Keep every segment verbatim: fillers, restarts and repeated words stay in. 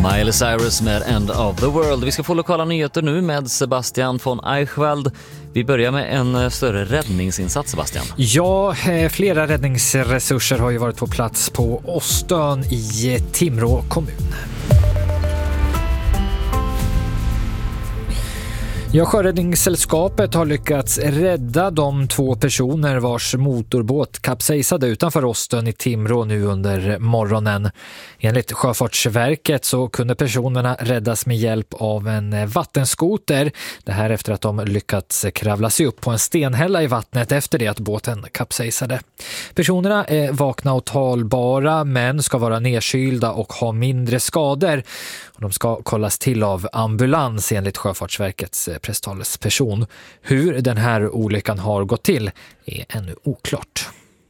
Miley Cyrus med End of the World. Vi ska få lokala nyheter nu med Sebastian von Eichwald. Vi börjar med en större räddningsinsats, Sebastian. Ja, flera räddningsresurser har ju varit på plats på Åstön i Timrå kommun. Ja, Sjöräddningssällskapet har lyckats rädda de två personer vars motorbåt kapsejsade utanför Åstön i Timrå nu under morgonen. Enligt Sjöfartsverket så kunde personerna räddas med hjälp av en vattenskoter. Det här efter att de lyckats kravla sig upp på en stenhälla i vattnet efter det att båten kapsejsade. Personerna är vakna och talbara men ska vara nedkylda och ha mindre skador. De ska kollas till av ambulans enligt Sjöfartsverkets presstalesperson. Hur den här olyckan har gått till är ännu oklart.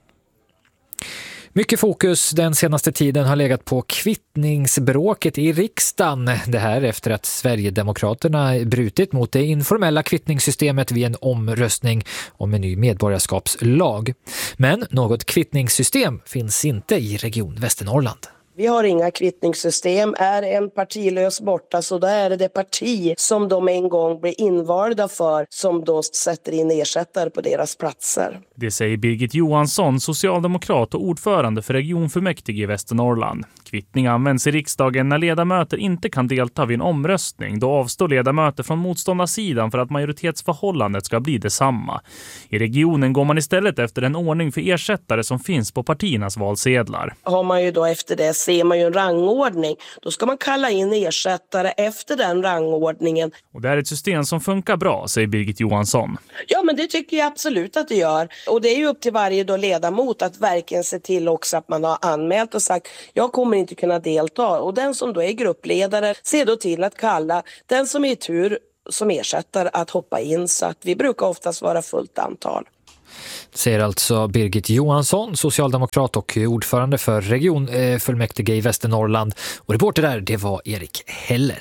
Mycket fokus den senaste tiden har legat på kvittningsbråket i riksdagen. Det här efter att Sverigedemokraterna brutit mot det informella kvittningssystemet vid en omröstning om en ny medborgarskapslag. Men något kvittningssystem finns inte i Region Västernorrland. Vi har inga kvittningssystem. Är en partilös borta så då är det det parti som de en gång blir invalda för som då sätter in ersättare på deras platser. Det säger Birgit Johansson, socialdemokrat och ordförande för regionfullmäktige i Västernorrland. Kvittning används i riksdagen när ledamöter inte kan delta vid en omröstning. Då avstår ledamöter från motståndarsidan för att majoritetsförhållandet ska bli detsamma. I regionen går man istället efter en ordning för ersättare som finns på partiernas valsedlar. Har man ju då efter det ser man ju en rangordning. Då ska man kalla in ersättare efter den rangordningen. Och det är ett system som funkar bra, säger Birgit Johansson. Ja, men det tycker jag absolut att det gör. Och det är ju upp till varje då ledamot att verkligen se till också att man har anmält och sagt jag kommer inte kunna delta. Och den som då är gruppledare ser då till att kalla den som är i tur som ersättare att hoppa in, så att vi brukar oftast vara fullt antal. Säger alltså Birgit Johansson, socialdemokrat och ordförande för regionfullmäktige i Västernorrland. Och reporter där, det var Erik Heller.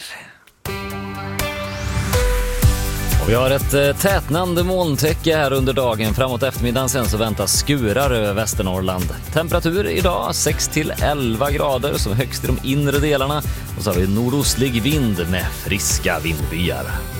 Och vi har ett tätnande molntäcke här under dagen. Framåt eftermiddagen sen så väntas skurar över Västernorrland. Temperatur idag sex till elva grader som högst i de inre delarna. Och så har vi nordostlig vind med friska vindbyar.